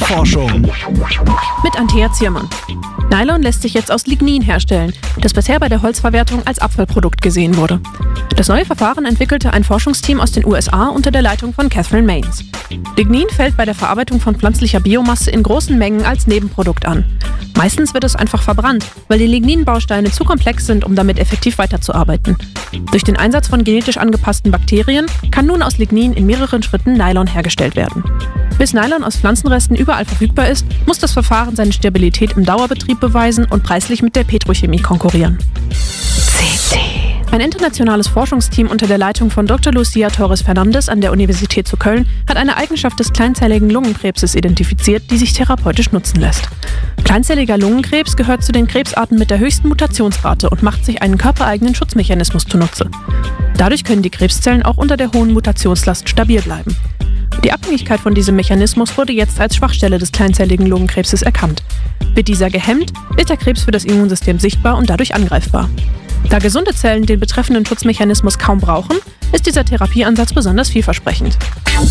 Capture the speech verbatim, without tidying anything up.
Forschung. Mit Antea Ziermann. Nylon lässt sich jetzt aus Lignin herstellen, das bisher bei der Holzverwertung als Abfallprodukt gesehen wurde. Das neue Verfahren entwickelte ein Forschungsteam aus den U S A unter der Leitung von Catherine Mains. Lignin fällt bei der Verarbeitung von pflanzlicher Biomasse in großen Mengen als Nebenprodukt an. Meistens wird es einfach verbrannt, weil die Ligninbausteine zu komplex sind, um damit effektiv weiterzuarbeiten. Durch den Einsatz von genetisch angepassten Bakterien kann nun aus Lignin in mehreren Schritten Nylon hergestellt werden. Bis Nylon aus Pflanzenresten überall verfügbar ist, muss das Verfahren seine Stabilität im Dauerbetrieb beweisen und preislich mit der Petrochemie konkurrieren. C T. Ein internationales Forschungsteam unter der Leitung von Doktor Lucia Torres Fernandes an der Universität zu Köln hat eine Eigenschaft des kleinzelligen Lungenkrebses identifiziert, die sich therapeutisch nutzen lässt. Kleinzelliger Lungenkrebs gehört zu den Krebsarten mit der höchsten Mutationsrate und macht sich einen körpereigenen Schutzmechanismus zunutze. Dadurch können die Krebszellen auch unter der hohen Mutationslast stabil bleiben. Die Abhängigkeit von diesem Mechanismus wurde jetzt als Schwachstelle des kleinzelligen Lungenkrebses erkannt. Wird dieser gehemmt, wird der Krebs für das Immunsystem sichtbar und dadurch angreifbar. Da gesunde Zellen den betreffenden Schutzmechanismus kaum brauchen, ist dieser Therapieansatz besonders vielversprechend.